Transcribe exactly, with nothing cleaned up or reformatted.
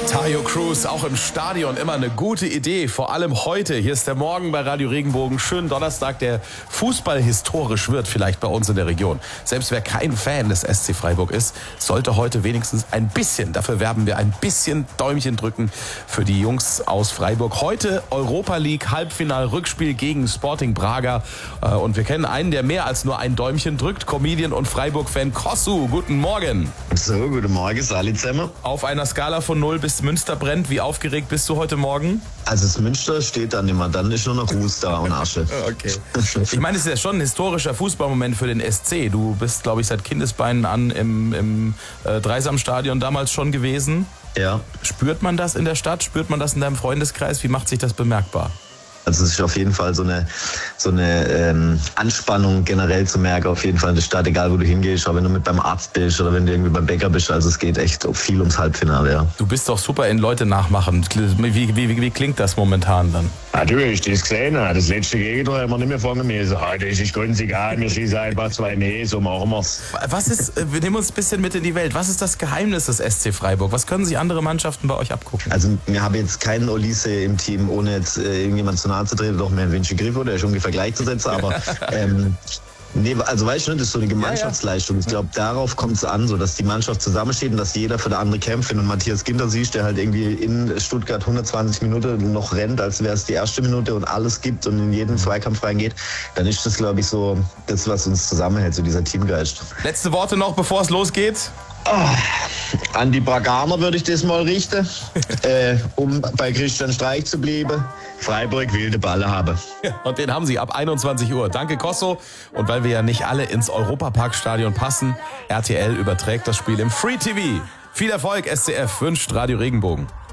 Tayo Cruz, auch im Stadion immer eine gute Idee, vor allem heute. Hier ist der Morgen bei Radio Regenbogen. Schönen Donnerstag, der Fußball historisch wird, vielleicht bei uns in der Region. Selbst wer kein Fan des S C Freiburg ist, sollte heute wenigstens ein bisschen, dafür werben wir, ein bisschen Däumchen drücken für die Jungs aus Freiburg. Heute Europa League Halbfinal-Rückspiel gegen Sporting Braga. Und wir kennen einen, der mehr als nur ein Däumchen drückt, Comedian und Freiburg-Fan Kossu. Guten Morgen. So, guten Morgen, Sali zusammen. Auf einer Skala von null bis Münster brennt, wie aufgeregt bist du heute Morgen? Also das Münster steht dann immer, dann ist nur noch Ruß da und Asche. Okay. Ich meine, es ist ja schon ein historischer Fußballmoment für den S C. Du bist, glaube ich, seit Kindesbeinen an im, im äh, Dreisamstadion damals schon gewesen. Ja. Spürt man das in der Stadt? Spürt man das in deinem Freundeskreis? Wie macht sich das bemerkbar? Also es ist auf jeden Fall so eine, so eine ähm, Anspannung generell zu merken, auf jeden Fall in der Stadt, egal wo du hingehst, auch wenn du mit beim Arzt bist oder wenn du irgendwie beim Bäcker bist. Also es geht echt viel ums Halbfinale, ja. Du bist doch super in Leute nachmachen. Wie, wie, wie, wie klingt das momentan dann? Natürlich, das gesehen, das letzte Gegentor haben wir nicht mehr fangen müssen. Ah, das ist ganz egal, wir schießen einfach zwei Nähe, so machen wir's. Was ist, wir nehmen uns ein bisschen mit in die Welt. Was ist das Geheimnis des S C Freiburg? Was können sich andere Mannschaften bei euch abgucken? Also wir haben jetzt keinen Olise im Team, ohne jetzt äh, irgendjemand zu nahe zu treten, doch mehr ein Vinci Griffo, der ist ungefähr gleichzusetzen, aber ähm, nee, also weißt du, das ist so eine Gemeinschaftsleistung. Ich glaube, darauf kommt es an, so dass die Mannschaft zusammensteht und dass jeder für den anderen kämpft. Wenn du Matthias Ginter siehst, der halt irgendwie in Stuttgart hundertzwanzig Minuten noch rennt, als wäre es die erste Minute und alles gibt und in jeden Zweikampf reingeht, dann ist das, glaube ich, so das, was uns zusammenhält, so dieser Teamgeist. Letzte Worte noch, bevor es losgeht? Oh, an die Braganer würde ich das mal richten, äh, um bei Christian Streich zu bleiben. Freiburg will den Ball haben. Ja, und den haben sie ab einundzwanzig Uhr. Danke, Kosso. Und weil wir ja nicht alle ins Europaparkstadion passen, R T L überträgt das Spiel im Free T V. Viel Erfolg, S C F, wünscht Radio Regenbogen.